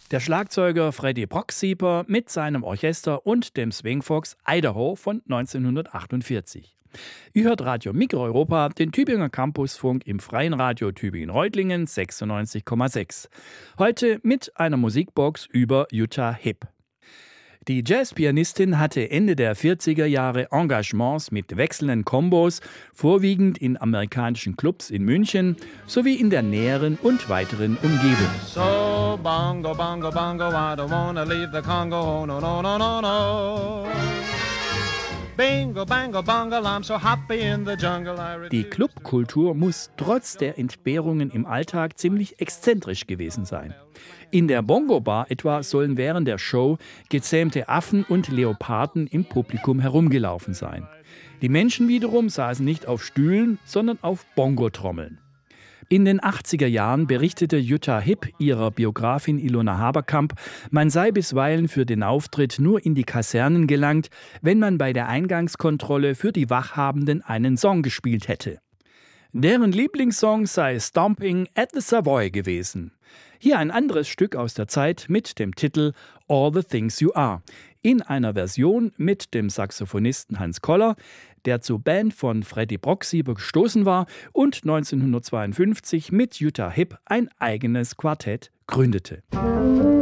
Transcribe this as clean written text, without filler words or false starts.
Der Schlagzeuger Freddie Brocksieper mit seinem Orchester und dem Swingfox Idaho von 1948. Ihr hört Radio Mikroeuropa, den Tübinger Campusfunk im Freien Radio Tübingen-Reutlingen 96,6. Heute mit einer Musikbox über Utah Hip. Die Jazzpianistin hatte Ende der 40er Jahre Engagements mit wechselnden Kombos, vorwiegend in amerikanischen Clubs in München sowie in der näheren und weiteren Umgebung. So bongo, bongo, bongo, I don't wanna leave the Congo, oh, no, no, no, no, no. Bingo, bango, bongo, I'm so happy in the jungle. Die Clubkultur muss trotz der Entbehrungen im Alltag ziemlich exzentrisch gewesen sein. In der Bongo-Bar etwa sollen während der Show gezähmte Affen und Leoparden im Publikum herumgelaufen sein. Die Menschen wiederum saßen nicht auf Stühlen, sondern auf Bongotrommeln. In den 80er Jahren berichtete Utah Hip ihrer Biografin Ilona Haberkamp, man sei bisweilen für den Auftritt nur in die Kasernen gelangt, wenn man bei der Eingangskontrolle für die Wachhabenden einen Song gespielt hätte. Deren Lieblingssong sei Stomping at the Savoy gewesen. Hier ein anderes Stück aus der Zeit mit dem Titel All the Things You Are, in einer Version mit dem Saxophonisten Hans Koller, der zur Band von Freddie Brocksieper gestoßen war und 1952 mit Utah Hip ein eigenes Quartett gründete.